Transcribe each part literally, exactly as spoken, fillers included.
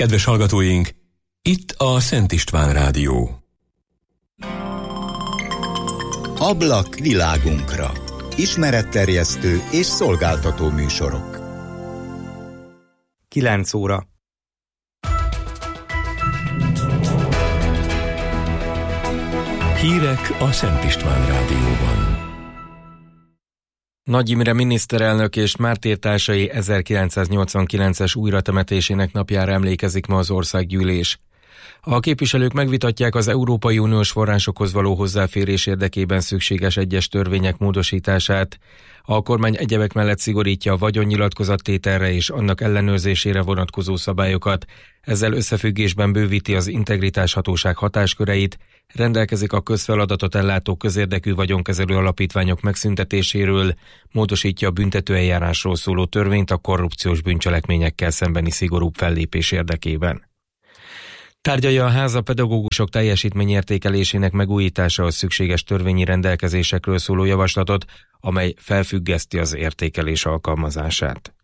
Kedves hallgatóink, itt a Szent István Rádió. Ablak világunkra. Ismeretterjesztő és szolgáltató műsorok. kilenc óra. Hírek a Szent István Rádióban. Nagy Imre miniszterelnök és mártírtársai ezerkilencszáznyolcvankilences újratemetésének napjára emlékezik ma az országgyűlés. A képviselők megvitatják az Európai Uniós forrásokhoz való hozzáférés érdekében szükséges egyes törvények módosítását. A kormány egyebek mellett szigorítja a vagyonnyilatkozattételre és annak ellenőrzésére vonatkozó szabályokat, ezzel összefüggésben bővíti az integritáshatóság hatásköreit, rendelkezik a közfeladatot ellátó közérdekű vagyonkezelő alapítványok megszüntetéséről, módosítja a büntetőeljárásról szóló törvényt a korrupciós bűncselekményekkel szembeni szigorúbb fellépés érdekében. Tárgyalja a ház a pedagógusok teljesítményértékelésének megújításához szükséges törvényi rendelkezésekről szóló javaslatot, amely felfüggeszti az értékelés alkalmazását.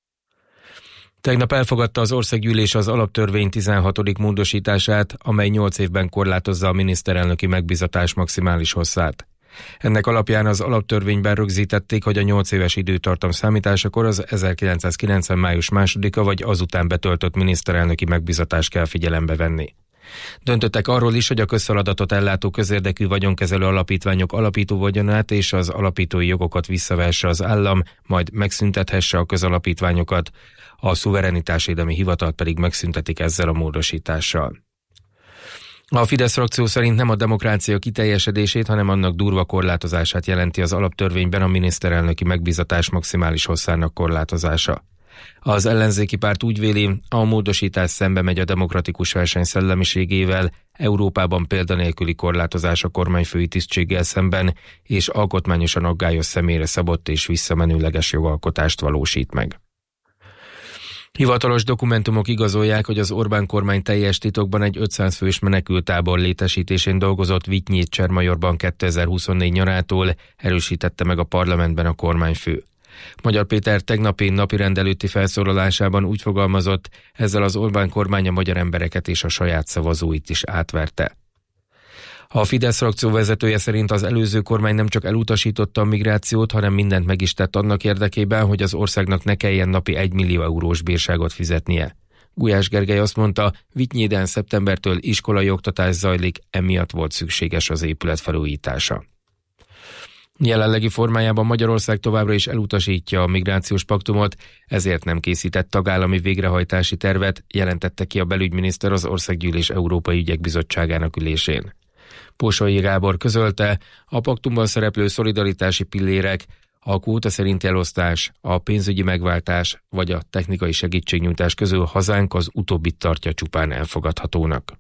Tegnap elfogadta az országgyűlés az alaptörvény tizenhatodik módosítását, amely nyolc évben korlátozza a miniszterelnöki megbízatás maximális hosszát. Ennek alapján az alaptörvényben rögzítették, hogy a nyolc éves időtartam számításakor az ezerkilencszázkilencven. május másodika vagy azután betöltött miniszterelnöki megbízatást kell figyelembe venni. Döntöttek arról is, hogy a közfeladatot ellátó közérdekű vagyonkezelő alapítványok alapító vagyonát és az alapítói jogokat visszavehesse az állam, majd megszüntethesse a közalapítványokat, a szuverenitásvédelmi hivatalt pedig megszüntetik ezzel a módosítással. A Fidesz frakció szerint nem a demokrácia kiteljesedését, hanem annak durva korlátozását jelenti az alaptörvényben a miniszterelnöki megbízatás maximális hosszának korlátozása. Az ellenzéki párt úgy véli, a módosítás szembe megy a demokratikus verseny szellemiségével, Európában példanélküli korlátozás a kormányfői tisztséggel szemben, és alkotmányosan aggályos személyre szabott és visszamenőleges jogalkotást valósít meg. Hivatalos dokumentumok igazolják, hogy az Orbán kormány teljes titokban egy ötszáz fős menekülttábor létesítésén dolgozott Vitynyét-Csermajorban kétezer-huszonnégy nyarától, erősítette meg a parlamentben a kormányfő. Magyar Péter tegnapi napirend előtti felszólalásában úgy fogalmazott, ezzel az Orbán kormány a magyar embereket és a saját szavazóit is átverte. A Fidesz frakció vezetője szerint az előző kormány nem csak elutasította a migrációt, hanem mindent meg is tett annak érdekében, hogy az országnak ne kelljen napi egymillió eurós bírságot fizetnie. Gulyás Gergely azt mondta, Vitynyéden szeptembertől iskolai oktatás zajlik, emiatt volt szükséges az épület felújítása. Jelenlegi formájában Magyarország továbbra is elutasítja a migrációs paktumot, ezért nem készített tagállami végrehajtási tervet, jelentette ki a belügyminiszter az Országgyűlés Európai Ügyek Bizottságának ülésén. Pósolyi Gábor közölte, a paktumban szereplő szolidaritási pillérek, a kvóta szerinti elosztás, a pénzügyi megváltás vagy a technikai segítségnyújtás közül hazánk az utóbbit tartja csupán elfogadhatónak.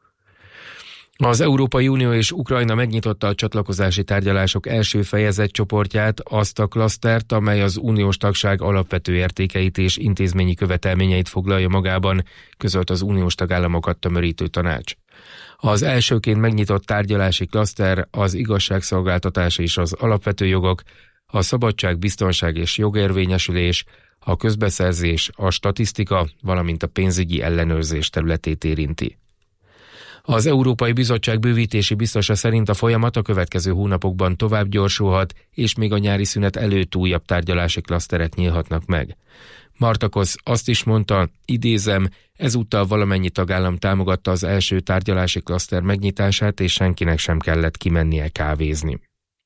Az Európai Unió és Ukrajna megnyitotta a csatlakozási tárgyalások első fejezet csoportját, azt a klasztert, amely az uniós tagság alapvető értékeit és intézményi követelményeit foglalja magában, közölt az uniós tagállamokat tömörítő tanács. Az elsőként megnyitott tárgyalási klaszter az igazságszolgáltatás és az alapvető jogok, a szabadság, biztonság és jogérvényesülés, a közbeszerzés, a statisztika, valamint a pénzügyi ellenőrzés területét érinti. Az Európai Bizottság bővítési biztosa szerint a folyamat a következő hónapokban tovább gyorsulhat, és még a nyári szünet előtt újabb tárgyalási klaszterek nyílhatnak meg. Marta Kosz azt is mondta, idézem, ezúttal valamennyi tagállam támogatta az első tárgyalási klaszter megnyitását, és senkinek sem kellett kimennie kávézni.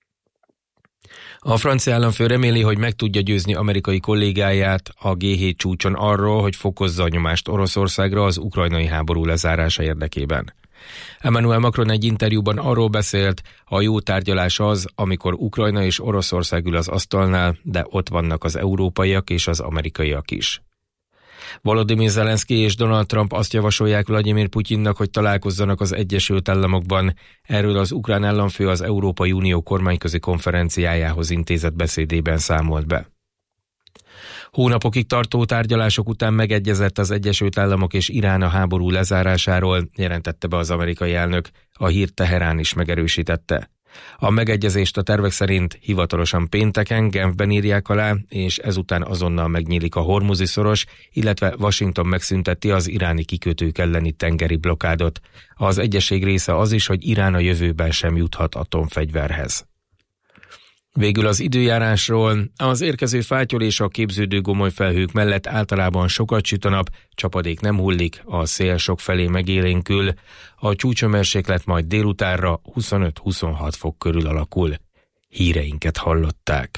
A francia államfő reméli, hogy meg tudja győzni amerikai kollégáját a gé hét csúcson arról, hogy fokozza a nyomást Oroszországra az ukrajnai háború lezárása érdekében. Emmanuel Macron egy interjúban arról beszélt, a jó tárgyalás az, amikor Ukrajna és Oroszország ül az asztalnál, de ott vannak az európaiak és az amerikaiak is. Volodymyr Zelenszky és Donald Trump azt javasolják Vladimir Putyinnak, hogy találkozzanak az Egyesült Államokban. Erről az ukrán államfő az Európai Unió kormányközi konferenciájához intézett beszédében számolt be. Hónapokig tartó tárgyalások után megegyezett az Egyesült Államok és Irán a háború lezárásáról, jelentette be az amerikai elnök, a hírt Teherán is megerősítette. A megegyezést a tervek szerint hivatalosan pénteken Genfben írják alá, és ezután azonnal megnyílik a Hormuzi szoros, illetve Washington megszünteti az iráni kikötők elleni tengeri blokádot. Az egyezség része az is, hogy Irán a jövőben sem juthat atomfegyverhez. Végül az időjárásról. Az érkező fátyol és a képződő gomoly felhők mellett általában sokat süt a nap, csapadék nem hullik, a szél sokfelé megélénkül, a csúcshőmérséklet majd délutánra huszonöt-huszonhat fok körül alakul. Híreinket hallották.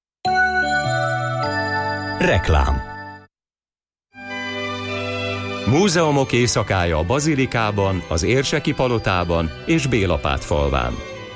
Reklám. Múzeumok éjszakája a Bazilikában, az Érseki palotában és Bélapát falván.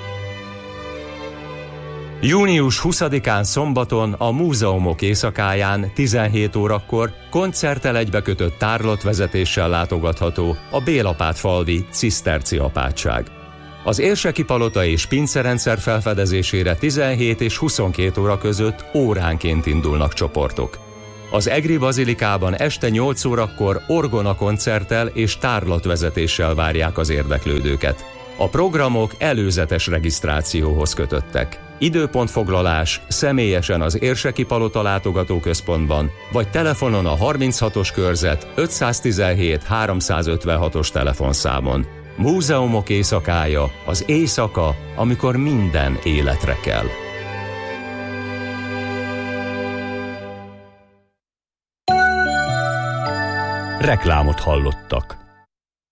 június huszadikán szombaton a Múzeumok éjszakáján tizenhét órakor koncerttel egybekötött tárlatvezetéssel látogatható a Bélapátfalvi ciszterci apátság. Az Érseki palota és pincerendszer felfedezésére tizenhét és huszonkét óra között óránként indulnak csoportok. Az Egri Bazilikában este nyolc órakor orgona koncerttel és tárlatvezetéssel várják az érdeklődőket. A programok előzetes regisztrációhoz kötöttek. Időpontfoglalás személyesen az Érseki Palota látogatóközpontban, vagy telefonon a harminchatos körzet ötszáztizenhét háromszázötvenhatos telefonszámon. Múzeumok éjszakája, az éjszaka, amikor minden életre kell. Reklámot hallottak.